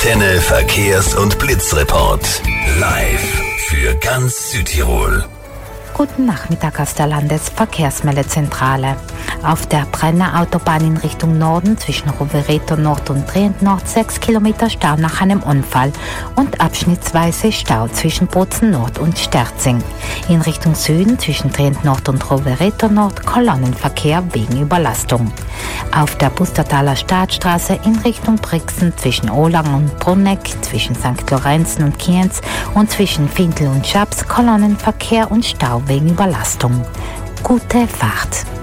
Antenne Verkehrs- und Blitzreport. Live für ganz Südtirol. Guten Nachmittag aus der Landesverkehrsmeldezentrale. Auf der Brenner Autobahn in Richtung Norden zwischen Rovereto Nord und Trient Nord 6 Kilometer Stau nach einem Unfall und abschnittsweise Stau zwischen Bozen Nord und Sterzing. In Richtung Süden zwischen Trient Nord und Rovereto Nord Kolonnenverkehr wegen Überlastung. Auf der Bustertaler Staatsstraße in Richtung Brixen zwischen Olang und Bruneck, zwischen St. Lorenzen und Kienz und zwischen Findel und Schaps Kolonnenverkehr und Stau wegen Überlastung. Gute Fahrt!